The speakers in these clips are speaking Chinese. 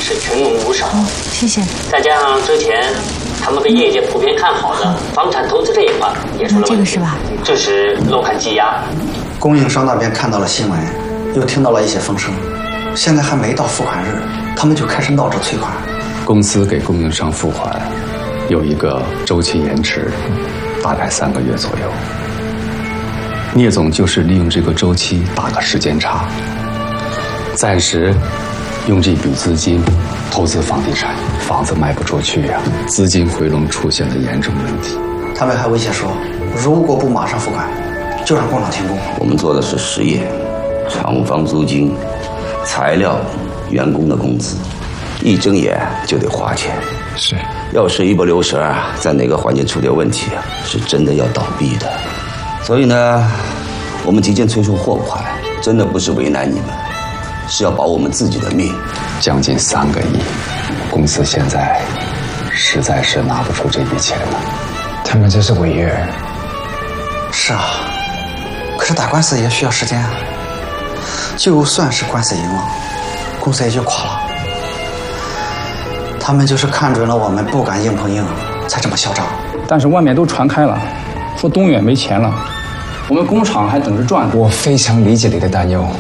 是群龙无首。 谢谢。 再加上之前他们被业界普遍看好的房产投资这一块也出了问题， 这个是吧？ 致使楼盘积压。 供应商那边看到了新闻，又听到了一些风声，现在还没到付款日，他们就开始闹着催款。 公司给供应商付款有一个周期延迟，大概3个月左右。聂总就是利用这个周期打个时间差，暂时用这笔资金投资房地产，房子卖不出去呀，资金回笼出现了严重问题。 他们还威胁说，如果不马上付款，就让工厂停工。 我们做的是实业，厂房租金、材料、员工的工资，一睁眼就得花钱。 是， 要是一不留神在哪个环节出点问题是真的要倒闭的。所以呢，我们急件催收货款，真的不是为难你们，是要保我们自己的命。 将近3个亿，公司现在实在是拿不出这笔钱了。 他们这是违约。 是啊，可是打官司也需要时间啊。就算是官司赢了，公司也就垮了。他们就是看准了我们不敢硬碰硬，才这么嚣张。 但是外面都传开了，说东远没钱了，我们工厂还等着赚。 我非常理解你的担忧，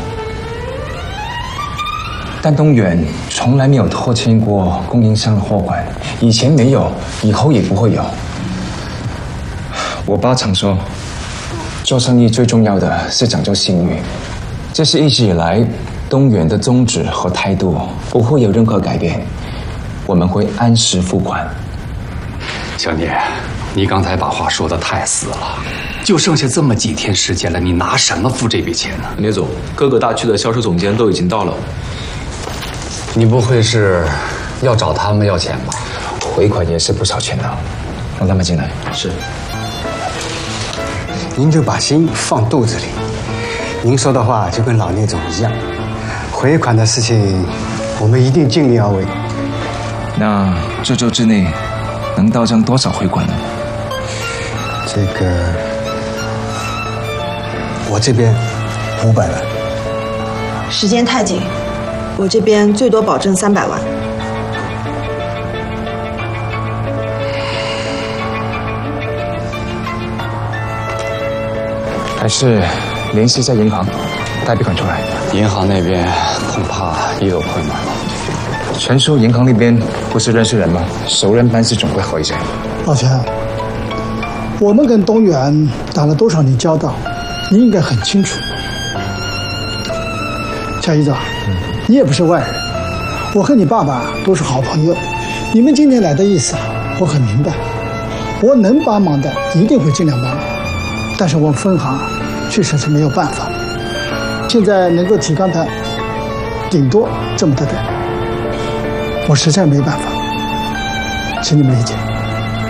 但东远从来没有拖欠过供应商的货款，以前没有，以后也不会有。我爸常说，做生意最重要的是讲究信誉，这是一直以来东远的宗旨和态度，不会有任何改变。我们会按时付款。 小聂，你刚才把话说得太死了，就剩下这么几天时间了，你拿什么付这笔钱呢？ 聂总，各个大区的销售总监都已经到了。 你不会是要找他们要钱吧？ 回款也是不少钱的，让他们进来。 是。 您就把心放肚子里，您说的话就跟老聂总一样，回款的事情我们一定尽力而为。 那这周之内能到账多少回款呢？ 这个我这边500万。 时间太紧，我这边最多保证300万。 还是联系一下银行，贷笔款出来。 银行那边恐怕也有困难了。 全说银行那边不是认识人吗？熟人办事总会好一些。 老钱，我们跟东远打了多少年交道，你应该很清楚。小姨子，你也不是外人，我和你爸爸都是好朋友，你们今天来的意思我很明白，我能帮忙的一定会尽量帮忙，但是我们分行确实是没有办法，现在能够提纲谈，顶多这么的点，我实在没办法，请你们理解。